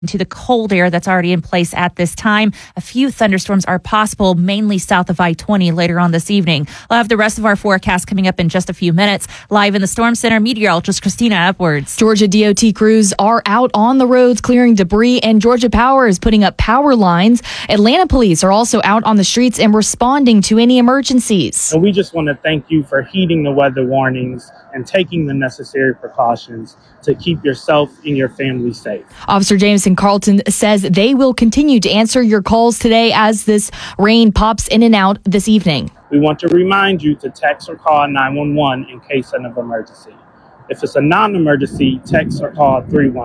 to the cold air that's already in place at this time. A few thunderstorms are possible, mainly south of I-20 later on this evening. We'll have the rest of our forecast coming up in just a few minutes. Live in the Storm Center, meteorologist Christina Edwards. Georgia DOT crews are out on the roads clearing debris, and Georgia Power is putting up power lines. Atlanta police are also out on the streets and responding to any emergencies. So we just want to thank you for heeding the weather warnings and taking the necessary precautions to keep yourself and your family safe. Officer Jameson Carlton says they will continue to answer your calls today as this rain pops in and out this evening. We want to remind you to text or call 911 in case of an emergency. If it's a non-emergency, text or call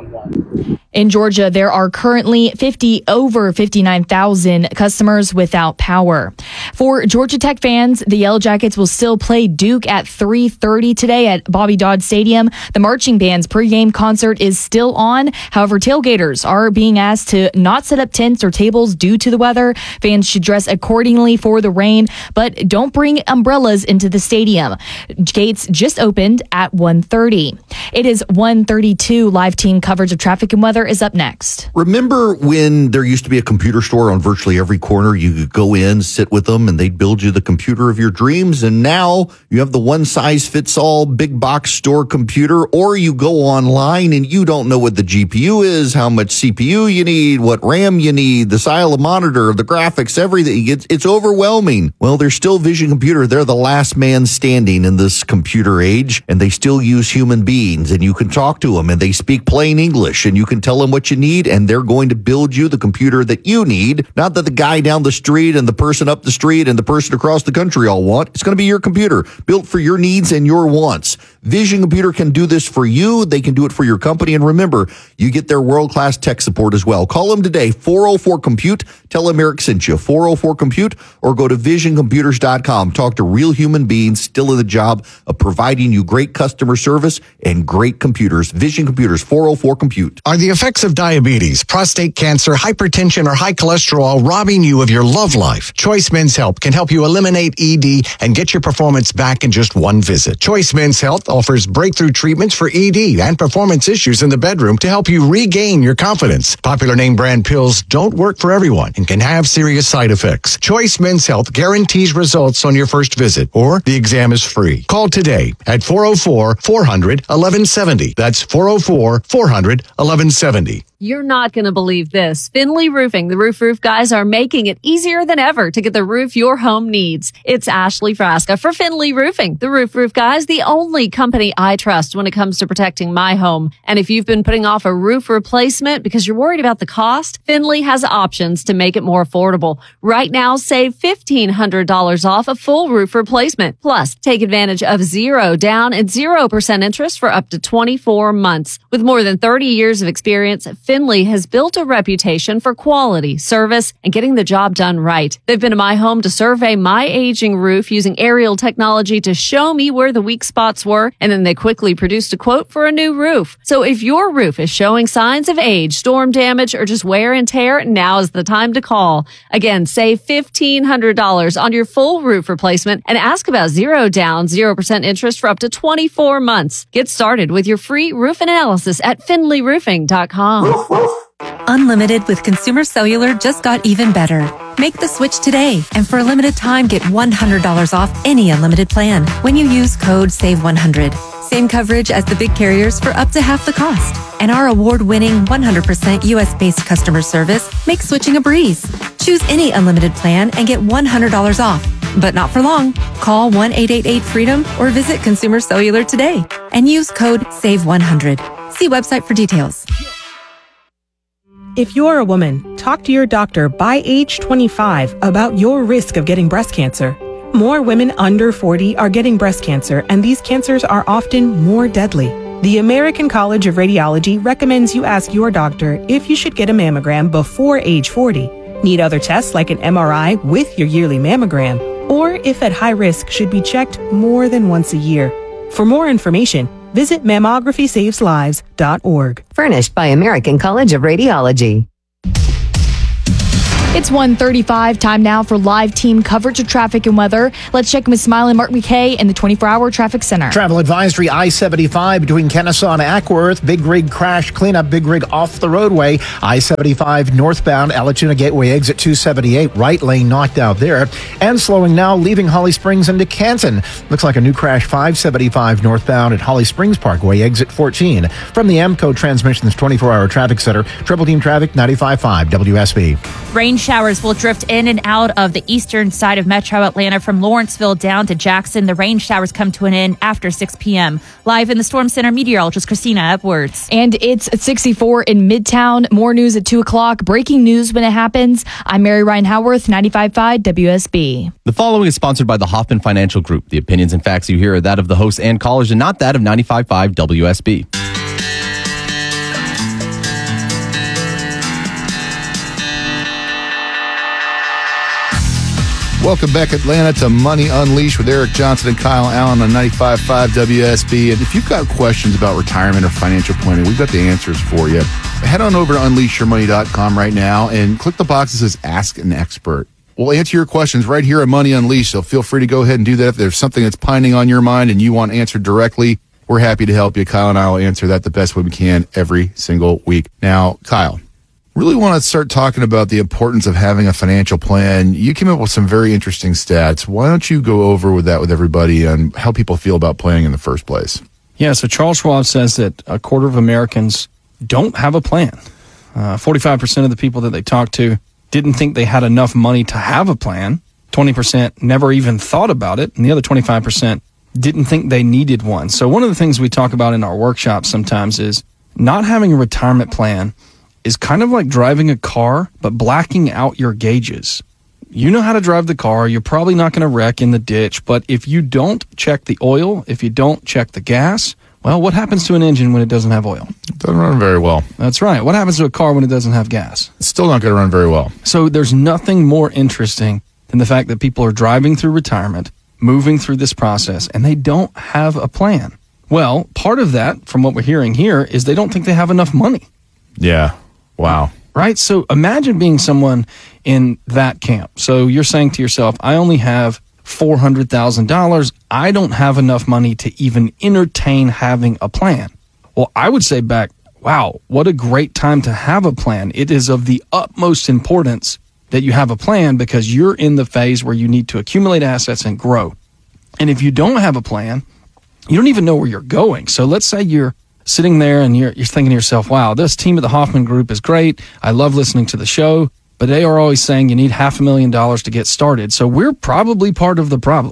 311. In Georgia, there are currently over 59,000 customers without power. For Georgia Tech fans, the Yellow Jackets will still play Duke at 3:30 today at Bobby Dodd Stadium. The marching band's pregame concert is still on. However, tailgaters are being asked to not set up tents or tables due to the weather. Fans should dress accordingly for the rain, but don't bring umbrellas into the stadium. Gates just opened at 1:30. It is 1:32. Live team coverage of traffic and weather is up next. Remember when there used to be a computer store on virtually every corner? You could go in, sit with them, and they'd build you the computer of your dreams. And now you have the one-size-fits-all big box store computer, or you go online and you don't know what the GPU is, how much CPU you need, what RAM you need, the style of monitor, the graphics, everything. It's overwhelming. Well, there's still Vision Computer. They're the last man standing in this computer age, and they still use human beings, and you can talk to them, and they speak plain English, and you can tell them what you need, and they're going to build you the computer that you need. Not that the guy down the street and the person up the street and the person across the country all want. It's going to be your computer, built for your needs and your wants. Vision Computer can do this for you. They can do it for your company. And remember, you get their world-class tech support as well. Call them today, 404-COMPUTE. Tell them Eric sent you, 404-COMPUTE, or go to visioncomputers.com. Talk to real human beings still in the job of providing you great customer service and great computers. Vision Computers, 404-COMPUTE. Are the effects of diabetes, prostate cancer, hypertension, or high cholesterol robbing you of your love life? Choice Men's Health can help you eliminate ED and get your performance back in just one visit. Choice Men's Health offers breakthrough treatments for ED and performance issues in the bedroom to help you regain your confidence. Popular name brand pills don't work for everyone and can have serious side effects. Choice Men's Health guarantees results on your first visit, or the exam is free. Call today at 404-400-1170. That's 404-400-1170. You're not going to believe this. Finley Roofing, the roof guys, are making it easier than ever to get the roof your home needs. It's Ashley Frasca for Finley Roofing, the roof guys, the only company I trust when it comes to protecting my home. And if you've been putting off a roof replacement because you're worried about the cost, Finley has options to make it more affordable. Right now, save $1,500 off a full roof replacement. Plus, take advantage of 0 down and 0% interest for up to 24 months. With more than 30 years of experience, Finley has built a reputation for quality, service, and getting the job done right. They've been to my home to survey my aging roof using aerial technology to show me where the weak spots were, and then they quickly produced a quote for a new roof. So if your roof is showing signs of age, storm damage, or just wear and tear, now is the time to call. Again, save $1,500 on your full roof replacement and ask about 0 down, 0% interest for up to 24 months. Get started with your free roof analysis at finleyroofing.com. Unlimited with Consumer Cellular just got even better. Make the switch today, and for a limited time, get $100 off any unlimited plan when you use code SAVE100. Same coverage as the big carriers for up to half the cost. And our award-winning 100% U.S.-based customer service makes switching a breeze. Choose any unlimited plan and get $100 off. But not for long. Call 1-888-FREEDOM or visit Consumer Cellular today and use code SAVE100. See website for details. If you're a woman, talk to your doctor by age 25 about your risk of getting breast cancer. More women under 40 are getting breast cancer, and these cancers are often more deadly. The American College of Radiology recommends you ask your doctor if you should get a mammogram before age 40, need other tests like an MRI with your yearly mammogram, or if at high risk should be checked more than once a year. For more information, visit mammographysaveslives.org. Furnished by American College of Radiology. It's 1:35. Time now for live team coverage of traffic and weather. Let's check in with Smiley Mark McKay in the 24-hour traffic center. Travel advisory I-75 between Kennesaw and Ackworth. Big rig crash cleanup. Big rig off the roadway. I-75 northbound Alatoona Gateway exit 278. Right lane knocked out there. And slowing now, leaving Holly Springs into Canton. Looks like a new crash 575 northbound at Holly Springs Parkway exit 14. From the AMCO Transmissions 24-hour traffic center, Triple Team Traffic 95.5 WSB. Rain showers will drift in and out of the eastern side of Metro Atlanta from Lawrenceville down to Jackson. The rain showers come to an end after 6 p.m. Live in the Storm Center, meteorologist Christina Edwards. And it's 64 in Midtown. More news at 2 o'clock. Breaking news when it happens. I'm Mary Ryan Howarth, 95.5 WSB. The following is sponsored by the Hoffman Financial Group. The opinions and facts you hear are that of the hosts and callers and not that of 95.5 WSB. Welcome back, Atlanta, to Money Unleashed with Eric Johnson and Kyle Allen on 95.5 WSB. And if you've got questions about retirement or financial planning, we've got the answers for you. Head on over to unleashyourmoney.com right now and click the box that says Ask an Expert. We'll answer your questions right here at Money Unleashed, so feel free to go ahead and do that. If there's something that's pining on your mind and you want answered directly, we're happy to help you. Kyle and I will answer that the best way we can every single week. Now, Kyle, really want to start talking about the importance of having a financial plan. You came up with some very interesting stats. Why don't you go over with that with everybody and how people feel about planning in the first place? Yeah, so Charles Schwab says that a quarter of Americans don't have a plan. 45% of the people that they talked to didn't think they had enough money to have a plan. 20% never even thought about it. And the other 25% didn't think they needed one. So one of the things we talk about in our workshops sometimes is not having a retirement plan is kind of like driving a car, but blacking out your gauges. You know how to drive the car. You're probably not going to wreck in the ditch, but if you don't check the oil, if you don't check the gas, well, what happens to an engine when it doesn't have oil? It doesn't run very well. That's right. What happens to a car when it doesn't have gas? It's still not going to run very well. So there's nothing more interesting than the fact that people are driving through retirement, moving through this process, and they don't have a plan. Well, part of that, from what we're hearing here, is they don't think they have enough money. Yeah. Wow. Right? So imagine being someone in that camp. So you're saying to yourself, I only have $400,000. I don't have enough money to even entertain having a plan. Well, I would say back, wow, what a great time to have a plan. It is of the utmost importance that you have a plan because you're in the phase where you need to accumulate assets and grow. And if you don't have a plan, you don't even know where you're going. So let's say you're sitting there and you're thinking to yourself, wow, this team at the Hoffman Group is great. I love listening to the show, but they are always saying you need $500,000 to get started. So we're probably part of the problem.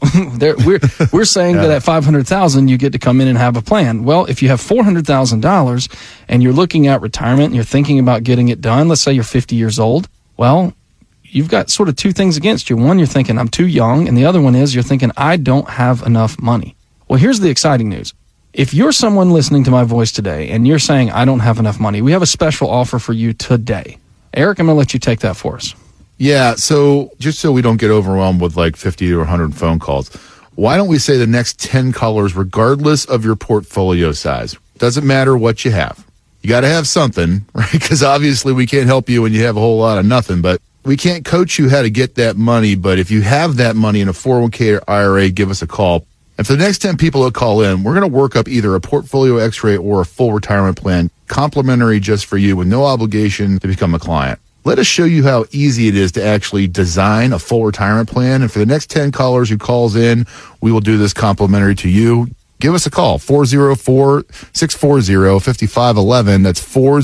we're saying that at $500,000, you get to come in and have a plan. Well, if you have $400,000 and you're looking at retirement and you're thinking about getting it done, let's say you're 50 years old. Well, you've got sort of two things against you. One, you're thinking I'm too young. And the other one is you're thinking I don't have enough money. Well, here's the exciting news. If you're someone listening to my voice today and you're saying, I don't have enough money, we have a special offer for you today. Eric, I'm going to let you take that for us. Yeah, so just so we don't get overwhelmed with like 50 or 100 phone calls, why don't we say the next 10 callers, regardless of your portfolio size? Doesn't matter what you have. You got to have something, right? Because obviously we can't help you when you have a whole lot of nothing, but we can't coach you how to get that money. But if you have that money in a 401k or IRA, give us a call. And for the next 10 people that call in, we're going to work up either a portfolio x-ray or a full retirement plan, complimentary just for you with no obligation to become a client. Let us show you how easy it is to actually design a full retirement plan. And for the next 10 callers who calls in, we will do this complimentary to you. Give us a call, 404-640-5511. That's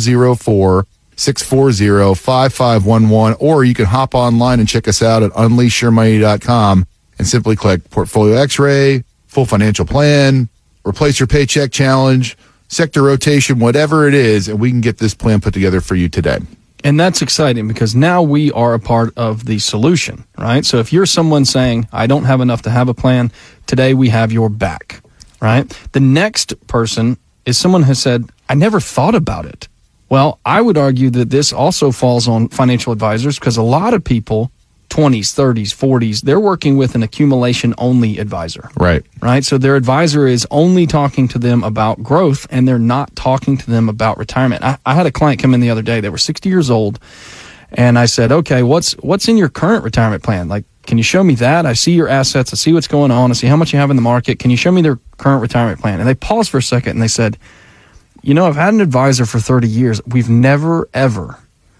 404-640-5511. Or you can hop online and check us out at unleashyourmoney.com and simply click Portfolio X-ray, Full Financial Plan, Replace Your Paycheck Challenge, Sector Rotation, whatever it is, and we can get this plan put together for you today. And that's exciting because now we are a part of the solution, right? So if you're someone saying, I don't have enough to have a plan, today we have your back, right? The next person is someone who said, I never thought about it. Well, I would argue that this also falls on financial advisors because a lot of people 20s, 30s, 40s, they're working with an accumulation-only advisor. Right. Right? So their advisor is only talking to them about growth, and they're not talking to them about retirement. I had a client come in the other day. They were 60 years old, And I said, okay, what's in your current retirement plan? Like, can you show me that? I see your assets. I see what's going on. I see how much you have in the market. Can you show me their current retirement plan? And they paused for a second and they said, I've had an advisor for 30 years. We've never, ever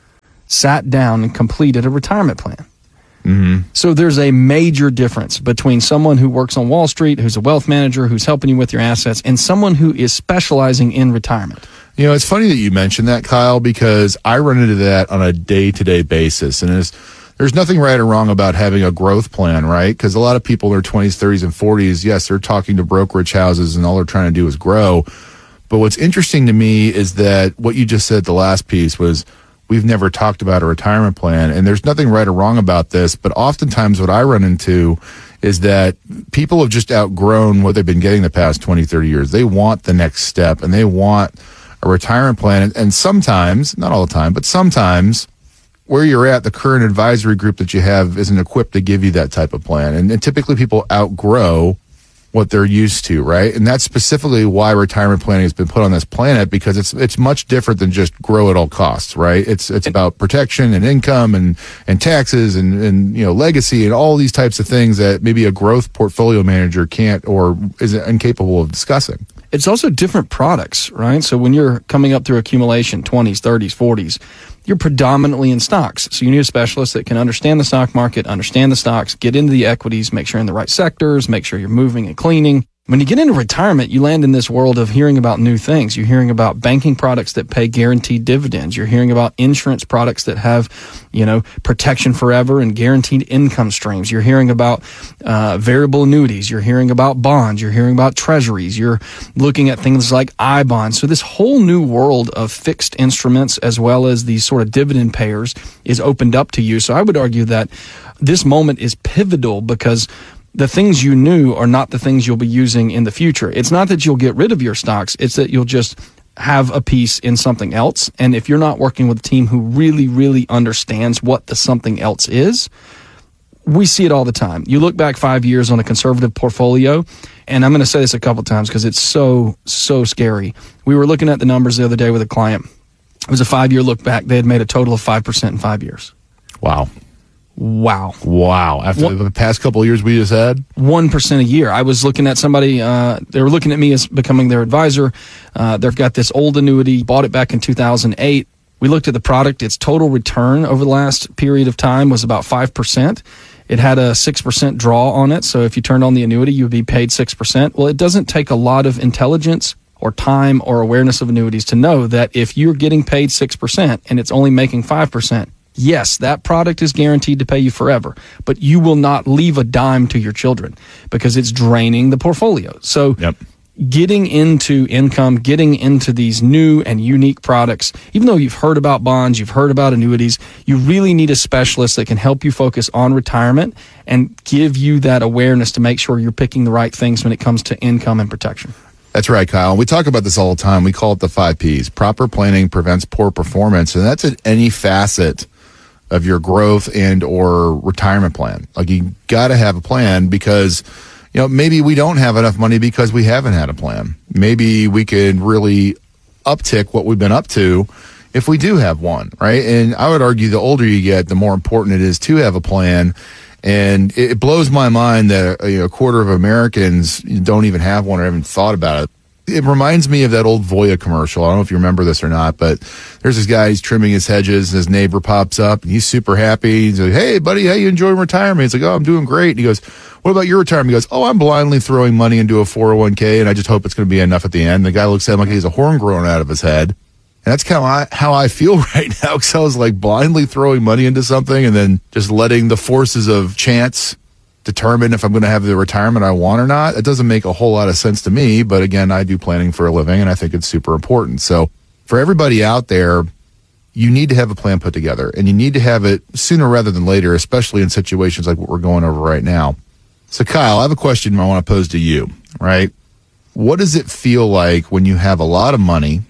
sat down and completed a retirement plan. Mm-hmm. So there's a major difference between someone who works on Wall Street, who's a wealth manager, who's helping you with your assets, and someone who is specializing in retirement. It's funny that you mentioned that, Kyle, because I run into that on a day-to-day basis. And there's nothing right or wrong about having a growth plan, right? Because a lot of people in their 20s, 30s, and 40s, yes, they're talking to brokerage houses and all they're trying to do is grow. But what's interesting to me is that what you just said, the last piece, was we've never talked about a retirement plan. And there's nothing right or wrong about this. But oftentimes what I run into is that people have just outgrown what they've been getting the past 20, 30 years. They want the next step and they want a retirement plan. And sometimes, not all the time, but sometimes where you're at, the current advisory group that you have isn't equipped to give you that type of plan. And typically people outgrow what they're used to, right? And that's specifically why retirement planning has been put on this planet, because it's much different than just grow at all costs, right? It's about protection and income and taxes and legacy and all these types of things that maybe a growth portfolio manager can't or is incapable of discussing. It's also different products, right? So when you're coming up through accumulation, 20s, 30s, 40s, you're predominantly in stocks. So you need a specialist that can understand the stock market, understand the stocks, get into the equities, make sure you're in the right sectors, make sure you're moving and cleaning. When you get into retirement, you land in this world of hearing about new things. You're hearing about banking products that pay guaranteed dividends. You're hearing about insurance products that have, protection forever and guaranteed income streams. You're hearing about variable annuities. You're hearing about bonds. You're hearing about treasuries. You're looking at things like I-bonds. So this whole new world of fixed instruments as well as these sort of dividend payers is opened up to you. So I would argue that this moment is pivotal because the things you knew are not the things you'll be using in the future. It's not that you'll get rid of your stocks. It's that you'll just have a piece in something else. And if you're not working with a team who really, really understands what the something else is, we see it all the time. You look back 5 years on a conservative portfolio, and I'm going to say this a couple times because it's so scary. We were looking at the numbers the other day with a client. It was a 5-year look back. They had made a total of 5% in 5 years. Wow. Wow. After the past couple of years we just had? 1% a year. I was looking at somebody, they were looking at me as becoming their advisor. They've got this old annuity, bought it back in 2008. We looked at the product. Its total return over the last period of time was about 5%. It had a 6% draw on it. So if you turned on the annuity, you would be paid 6%. Well, it doesn't take a lot of intelligence or time or awareness of annuities to know that if you're getting paid 6% and it's only making 5%, yes, that product is guaranteed to pay you forever, but you will not leave a dime to your children because it's draining the portfolio. So getting into income, getting into these new and unique products, even though you've heard about bonds, you've heard about annuities, you really need a specialist that can help you focus on retirement and give you that awareness to make sure you're picking the right things when it comes to income and protection. That's right, Kyle. We talk about this all the time. We call it the 5 Ps. Proper planning prevents poor performance, and that's at any facet of your growth and or retirement plan. Like, you got to have a plan because, maybe we don't have enough money because we haven't had a plan. Maybe we could really uptick what we've been up to if we do have one, right? And I would argue the older you get, the more important it is to have a plan. And it blows my mind that a quarter of Americans don't even have one or haven't thought about it. It reminds me of that old Voya commercial. I don't know if you remember this or not, but there's this guy, he's trimming his hedges, and his neighbor pops up, and he's super happy. He's like, "Hey, buddy, how you enjoying retirement?" He's like, "Oh, I'm doing great." And he goes, "What about your retirement?" He goes, "Oh, I'm blindly throwing money into a 401k, and I just hope it's going to be enough at the end." The guy looks at him like he's a horn growing out of his head. And that's kind of how I feel right now, because I was like blindly throwing money into something and then just letting the forces of chance determine if I'm going to have the retirement I want or not. It doesn't make a whole lot of sense to me, but again, I do planning for a living and I think it's super important. So for everybody out there, you need to have a plan put together, and you need to have it sooner rather than later, especially in situations like what we're going over right now. So Kyle, I have a question I want to pose to you, right? What does it feel like when you have a lot of money,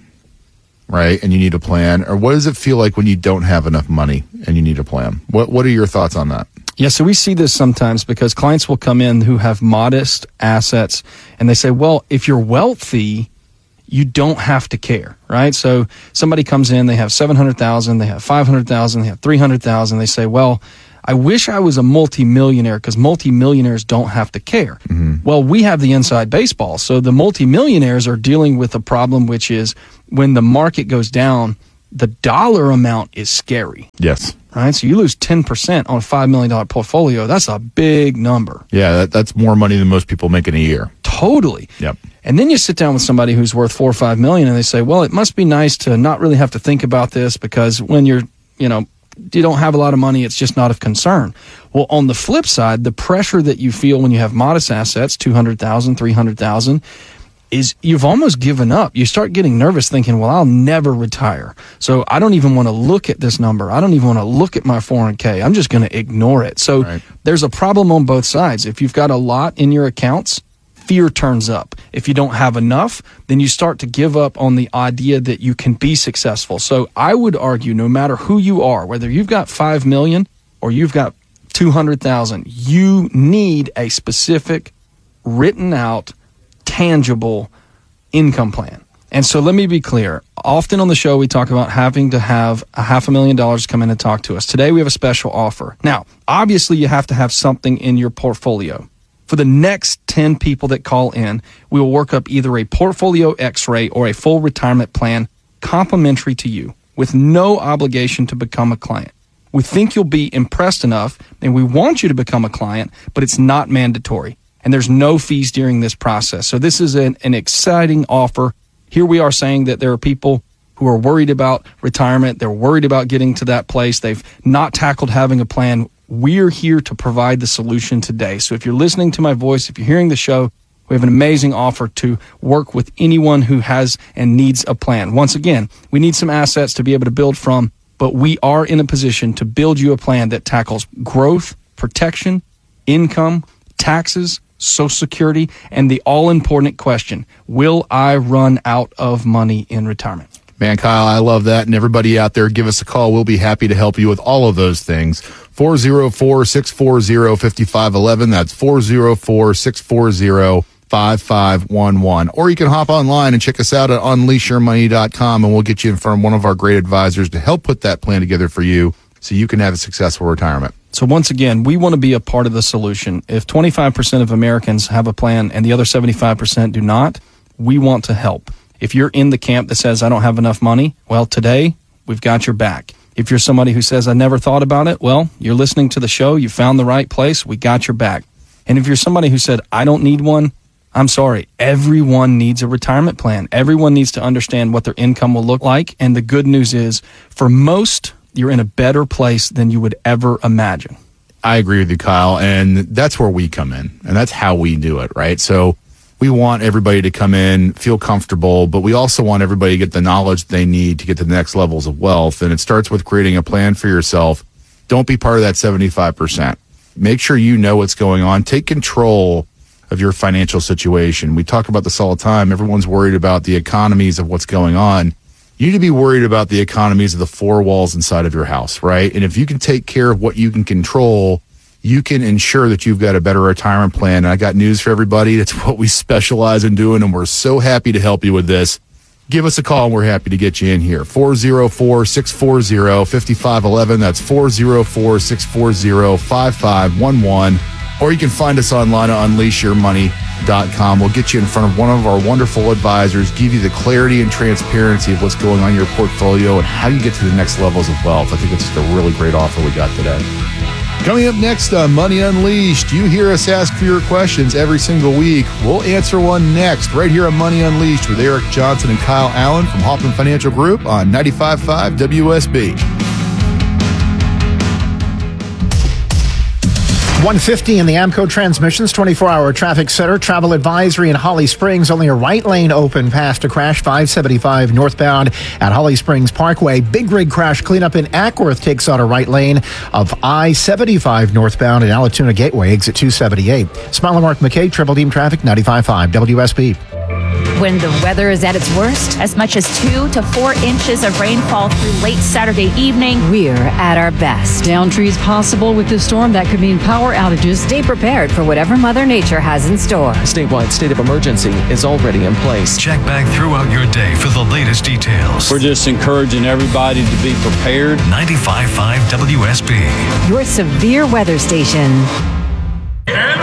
right, and you need a plan, or what does it feel like when you don't have enough money and you need a plan? What are your thoughts on that? Yeah, so we see this sometimes because clients will come in who have modest assets, and they say, well, if you're wealthy, you don't have to care, right? So somebody comes in, they have 700,000, they have 500,000, they have 300,000. They say, well, I wish I was a multimillionaire because multimillionaires don't have to care. Well, we have the inside baseball. So the multimillionaires are dealing with a problem, which is when the market goes down, the dollar amount is scary. Yes. Right? So you lose 10% on a $5 million portfolio. That's a big number. Yeah, that's more money than most people make in a year. Totally. Yep. And then you sit down with somebody who's worth $4 or $5 million and they say, well, it must be nice to not really have to think about this because when you don't have a lot of money, it's just not of concern. Well, on the flip side, the pressure that you feel when you have modest assets, 200,000, 300,000, is you've almost given up. You start getting nervous thinking, well, I'll never retire. So I don't even want to look at this number. I don't even want to look at my 401k. I'm just going to ignore it. So There's a problem on both sides. If you've got a lot in your accounts, fear turns up. If you don't have enough, then you start to give up on the idea that you can be successful. So I would argue no matter who you are, whether you've got 5 million or you've got 200,000, you need a specific written out tangible income plan. And so let me be clear. Often on the show, we talk about having to have $500,000 come in and talk to us. Today, we have a special offer. Now, obviously, you have to have something in your portfolio. For the next 10 people that call in, we will work up either a portfolio x-ray or a full retirement plan complimentary to you with no obligation to become a client. We think you'll be impressed enough, and we want you to become a client, but it's not mandatory. And there's no fees during this process. So this is an exciting offer. Here we are saying that there are people who are worried about retirement. They're worried about getting to that place. They've not tackled having a plan. We're here to provide the solution today. So if you're listening to my voice, if you're hearing the show, we have an amazing offer to work with anyone who has and needs a plan. Once again, we need some assets to be able to build from, but we are in a position to build you a plan that tackles growth, protection, income, taxes, Social Security, and the all-important question, will I run out of money in retirement? Man, Kyle, I love that. And everybody out there, give us a call. We'll be happy to help you with all of those things. 404-640-5511. That's 404-640-5511. Or you can hop online and check us out at unleashyourmoney.com, and we'll get you in front of one of our great advisors to help put that plan together for you so you can have a successful retirement. So once again, we want to be a part of the solution. If 25% of Americans have a plan and the other 75% do not, we want to help. If you're in the camp that says, I don't have enough money, well, today, we've got your back. If you're somebody who says, I never thought about it, well, you're listening to the show, you found the right place, we got your back. And if you're somebody who said, I don't need one, I'm sorry, everyone needs a retirement plan. Everyone needs to understand what their income will look like. And the good news is, for most, you're in a better place than you would ever imagine. I agree with you, Kyle, and that's where we come in, and that's how we do it, right? So we want everybody to come in, feel comfortable, but we also want everybody to get the knowledge they need to get to the next levels of wealth, and it starts with creating a plan for yourself. Don't be part of that 75%. Make sure you know what's going on. Take control of your financial situation. We talk about this all the time. Everyone's worried about the economies of what's going on. You need to be worried about the economies of the four walls inside of your house, right? And if you can take care of what you can control, you can ensure that you've got a better retirement plan. And I got news for everybody. That's what we specialize in doing, and we're so happy to help you with this. Give us a call, and we're happy to get you in here. 404-640-5511. That's 404-640-5511. Or you can find us online at unleashyourmoney.com. We'll get you in front of one of our wonderful advisors, give you the clarity and transparency of what's going on in your portfolio and how you get to the next levels of wealth. I think it's just a really great offer we got today. Coming up next on Money Unleashed, you hear us ask for your questions every single week. We'll answer one next right here on Money Unleashed with Eric Johnson and Kyle Allen from Hoffman Financial Group on 95.5 WSB. 150 in the Amco Transmissions 24-hour traffic center. Travel advisory in Holly Springs. Only a right lane open past a crash. 575 northbound at Holly Springs Parkway. Big rig crash cleanup in Ackworth takes out a right lane of I-75 northbound at Alatoona Gateway, exit 278. Smile and Mark McKay, Triple Team Traffic, 95.5 WSB. when the weather is at its worst? As much as 2 to 4 inches of rainfall through late Saturday evening. We're at our best. Down trees possible with this storm. That could mean power outages. Stay prepared for whatever Mother Nature has in store. A statewide state of emergency is already in place. Check back throughout your day for the latest details. We're just encouraging everybody to be prepared. 95.5 WSB. Your severe weather station. And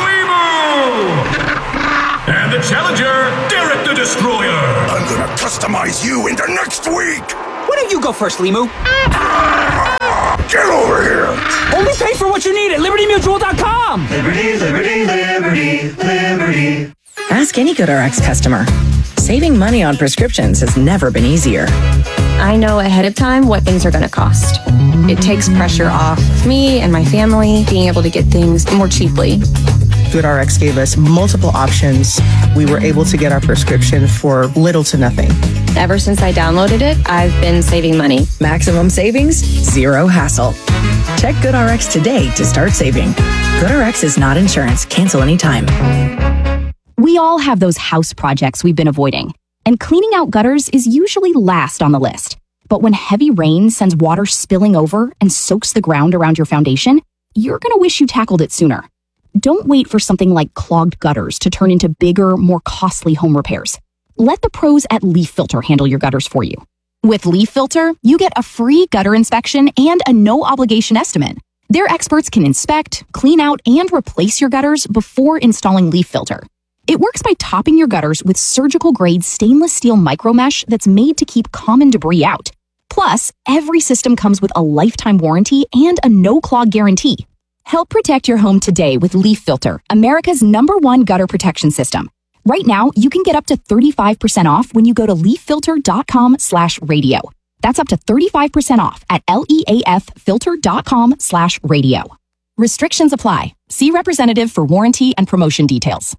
And the challenger, Derek the Destroyer. I'm gonna customize you into next week. Why don't you go first, Limu? Get over here. Only pay for what you need at LibertyMutual.com. Liberty, liberty, liberty, liberty. Ask any GoodRx customer. Saving money on prescriptions has never been easier. I know ahead of time what things are going to cost. It takes pressure off me and my family being able to get things more cheaply. GoodRx gave us multiple options. We were able to get our prescription for little to nothing. Ever since I downloaded it, I've been saving money. Maximum savings, zero hassle. Check GoodRx today to start saving. GoodRx is not insurance. Cancel anytime. We all have those house projects we've been avoiding, and cleaning out gutters is usually last on the list. But when heavy rain sends water spilling over and soaks the ground around your foundation, you're going to wish you tackled it sooner. Don't wait for something like clogged gutters to turn into bigger, more costly home repairs. Let the pros at Leaf Filter handle your gutters for you. With Leaf Filter, you get a free gutter inspection and a no-obligation estimate. Their experts can inspect, clean out, and replace your gutters before installing Leaf Filter. It works by topping your gutters with surgical-grade stainless steel micromesh that's made to keep common debris out. Plus, every system comes with a lifetime warranty and a no-clog guarantee. Help protect your home today with Leaf Filter, America's #1 gutter protection system. Right now, you can get up to 35% off when you go to leaffilter.com/radio. That's up to 35% off at leaffilter.com/radio. Restrictions apply. See representative for warranty and promotion details.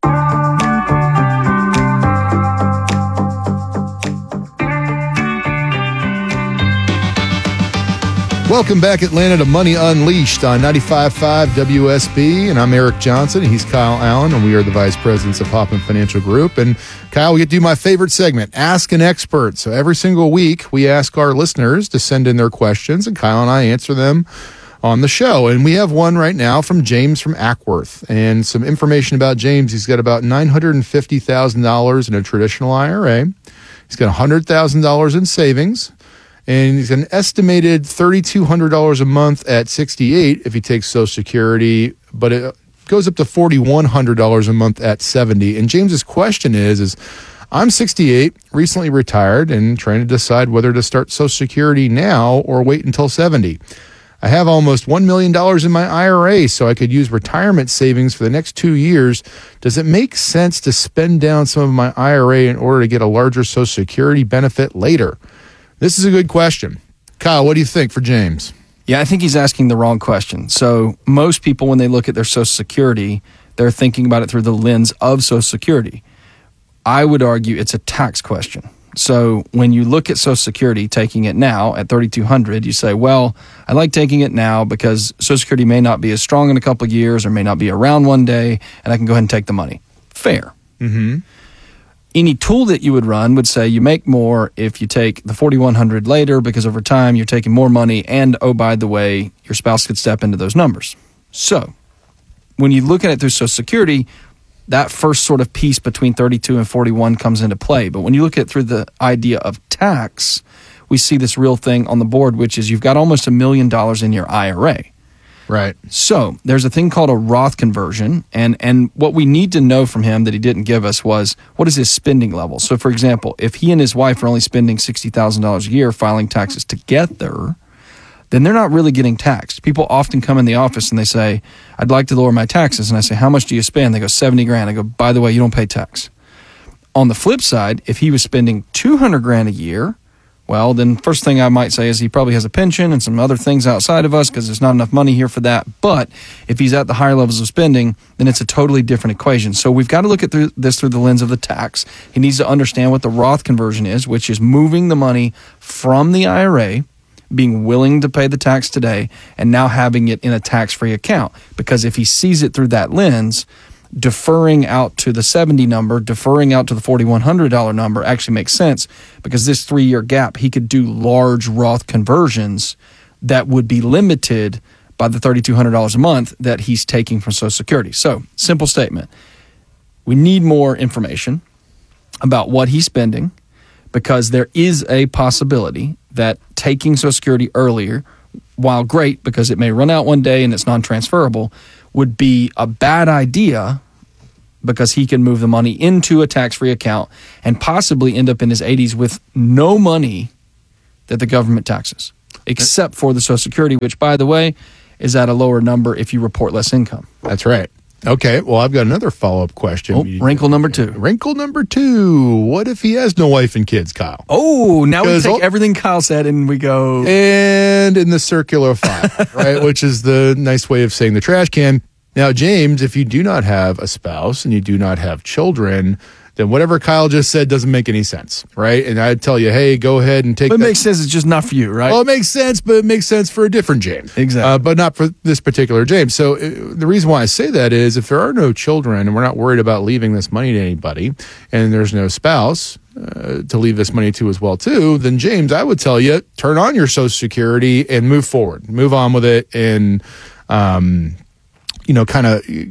Welcome back, Atlanta, to Money Unleashed on 95.5 WSB, and I'm Eric Johnson, and he's Kyle Allen, and we are the vice presidents of Hoffman Financial Group. And Kyle, we get to do my favorite segment, Ask an Expert. So every single week, we ask our listeners to send in their questions, and Kyle and I answer them on the show. And we have one right now from James from Ackworth, and some information about James. He's got about $950,000 in a traditional IRA. He's got $100,000 in savings. And he's an estimated $3,200 a month at 68 if he takes Social Security, but it goes up to $4,100 a month at 70. And James's question is I'm 68, recently retired, and trying to decide whether to start Social Security now or wait until 70. I have almost $1 million in my IRA, so I could use retirement savings for the next 2 years. Does it make sense to spend down some of my IRA in order to get a larger Social Security benefit later? This is a good question. Kyle, what do you think for James? Yeah, I think he's asking the wrong question. So most people, when they look at their Social Security, they're thinking about it through the lens of Social Security. I would argue it's a tax question. So when you look at Social Security, taking it now at $3,200, you say, well, I like taking it now because Social Security may not be as strong in a couple of years or may not be around one day, and I can go ahead and take the money. Fair. Mm-hmm. Any tool that you would run would say you make more if you take the $4,100 later because over time you're taking more money and, oh, by the way, your spouse could step into those numbers. So when you look at it through Social Security, that first sort of piece between 32 and 41 comes into play. But when you look at it through the idea of tax, we see this real thing on the board, which is you've got almost $1 million in your IRA. Right. So there's a thing called a Roth conversion, and what we need to know from him that he didn't give us was what is his spending level. So, for example, if he and his wife are only spending $60,000 a year filing taxes together, then they're not really getting taxed. People often come in the office and they say, I'd like to lower my taxes. And I say, how much do you spend? They go, $70,000. I go, by the way, you don't pay tax. On the flip side, if he was spending $200,000 a year, well, then first thing I might say is he probably has a pension and some other things outside of us because there's not enough money here for that. But if he's at the higher levels of spending, then it's a totally different equation. So we've got to look at this through the lens of the tax. He needs to understand what the Roth conversion is, which is moving the money from the IRA, being willing to pay the tax today, and now having it in a tax-free account. Because if he sees it through that lens, deferring out to the 70 number, deferring out to the $4,100 number actually makes sense, because this 3-year gap, he could do large Roth conversions that would be limited by the $3,200 a month that he's taking from Social Security. So, simple statement. We need more information about what he's spending, because there is a possibility that taking Social Security earlier, while great because it may run out one day and it's non-transferable, would be a bad idea, because he can move the money into a tax-free account and possibly end up in his 80s with no money that the government taxes, except for the Social Security, which, by the way, is at a lower number if you report less income. That's right. Okay, well, I've got another follow-up question. Wrinkle number 2. Wrinkle number 2. What if he has no wife and kids, Kyle? Oh, now we take everything Kyle said and we go... And in the circular file, right, which is the nice way of saying the trash can. Now, James, if you do not have a spouse and you do not have children, then whatever Kyle just said doesn't make any sense, right? And I'd tell you, hey, go ahead and take But it makes sense, it's just not for you, right? Well, it makes sense, but it makes sense for a different James. Exactly. But not for this particular James. So the reason why I say that is if there are no children and we're not worried about leaving this money to anybody, and there's no spouse to leave this money to as well, too, then James, I would tell you, turn on your Social Security and move forward. Move on with it and... kind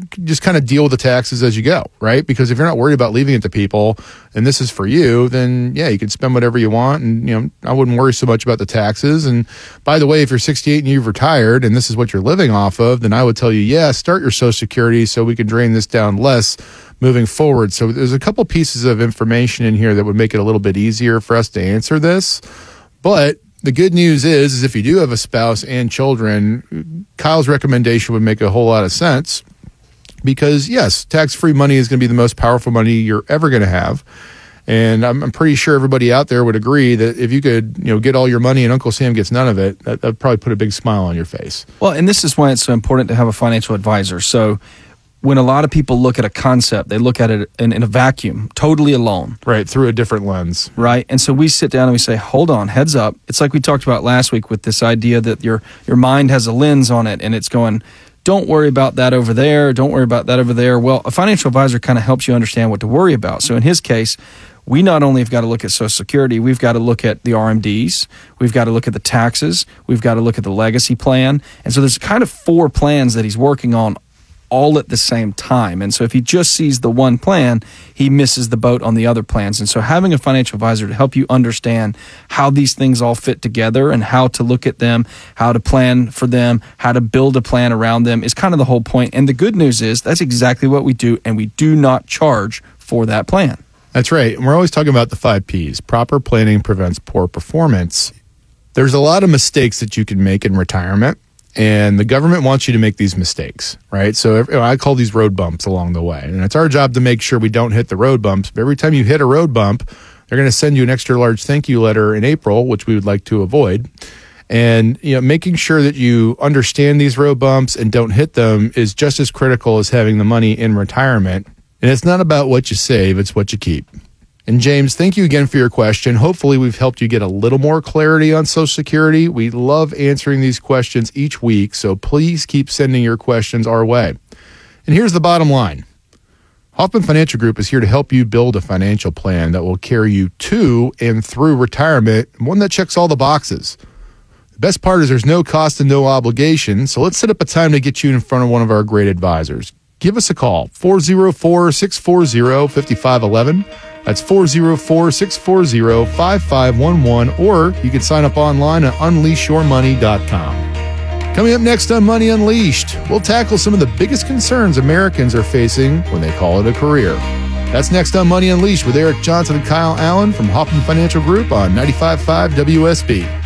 of deal with the taxes as you go, right? Because if you're not worried about leaving it to people and this is for you, then yeah, you can spend whatever you want. And, I wouldn't worry so much about the taxes. And by the way, if you're 68 and you've retired and this is what you're living off of, then I would tell you, yeah, start your Social Security so we can drain this down less moving forward. So there's a couple pieces of information in here that would make it a little bit easier for us to answer this. But the good news is if you do have a spouse and children, Kyle's recommendation would make a whole lot of sense, because yes, tax-free money is going to be the most powerful money you're ever going to have. And I'm pretty sure everybody out there would agree that if you could, get all your money and Uncle Sam gets none of it, that'd probably put a big smile on your face. Well, and this is why it's so important to have a financial advisor. So when a lot of people look at a concept, they look at it in a vacuum, totally alone. Right, through a different lens. Right, and so we sit down and we say, hold on, heads up. It's like we talked about last week with this idea that your mind has a lens on it, and it's going, don't worry about that over there, don't worry about that over there. Well, a financial advisor kind of helps you understand what to worry about. So in his case, we not only have got to look at Social Security, we've got to look at the RMDs, we've got to look at the taxes, we've got to look at the legacy plan. And so there's kind of 4 plans that he's working on all at the same time. And so if he just sees the one plan, he misses the boat on the other plans. And so having a financial advisor to help you understand how these things all fit together and how to look at them, how to plan for them, how to build a plan around them is kind of the whole point. And the good news is that's exactly what we do, and we do not charge for that plan. That's right. And we're always talking about the 5 Ps. Proper planning prevents poor performance. There's a lot of mistakes that you can make in retirement. And the government wants you to make these mistakes, right? So I call these road bumps along the way. And it's our job to make sure we don't hit the road bumps. But every time you hit a road bump, they're going to send you an extra large thank you letter in April, which we would like to avoid. And making sure that you understand these road bumps and don't hit them is just as critical as having the money in retirement. And it's not about what you save, it's what you keep. And James, thank you again for your question. Hopefully we've helped you get a little more clarity on Social Security. We love answering these questions each week, so please keep sending your questions our way. And here's the bottom line. Hoffman Financial Group is here to help you build a financial plan that will carry you to and through retirement, one that checks all the boxes. The best part is there's no cost and no obligation, so let's set up a time to get you in front of one of our great advisors. Give us a call, 404-640-5511. That's 404-640-5511, or you can sign up online at unleashyourmoney.com. Coming up next on Money Unleashed, we'll tackle some of the biggest concerns Americans are facing when they call it a career. That's next on Money Unleashed with Eric Johnson and Kyle Allen from Hoffman Financial Group on 95.5 WSB.